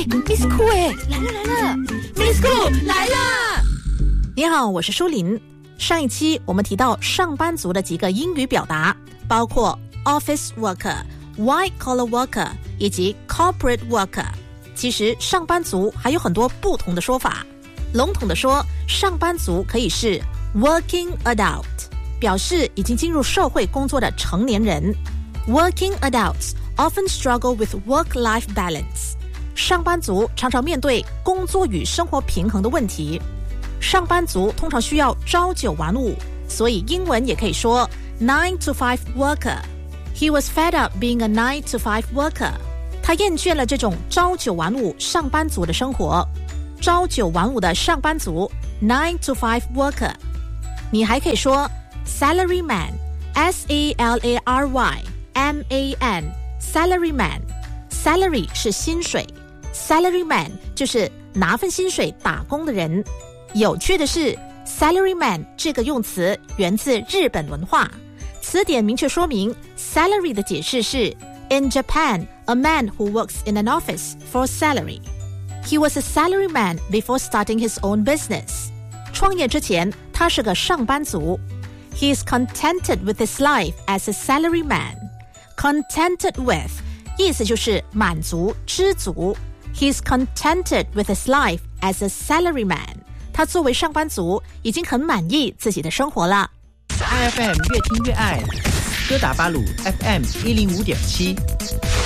Miss Cool 来了 Miss Cool 来了。你好，我是舒琳。上一期我们提到上班族的几个英语表达，包括 office worker、white collar worker 以及 corporate worker。其实上班族还有很多不同的说法。笼统的说，上班族可以是 working adult， 表示已经进入社会工作的成年人。Working adults often struggle with work-life balance。上班族常常面对工作与生活平衡的问题。上班族通常需要朝九晚五，所以英文也可以说 9 to 5 worker。 He was fed up being a 9 to 5 worker。 他厌倦了这种朝九晚五上班族的生活。朝九晚五的上班族 9 to 5 worker。 你还可以说 salaryman S-A-L-A-R-Y-M-A-N salaryman。 Salary 是薪水， Salaryman 就是拿份薪水打工的人。有趣的是 Salaryman 这个用词源自日本文化，词典明确说明 Salary 的解释是 In Japan, a man who works in an office for salary. He was a salaryman before starting his own business. 创业之前，他是个上班族。He is contented with his life as a salaryman. Contented with 意思就是满足、知足。He is contented with his life as a salaryman. 他作为上班族，已经很满意自己的生活了。 IFM 越听越爱，哥打巴鲁 FM 105.7。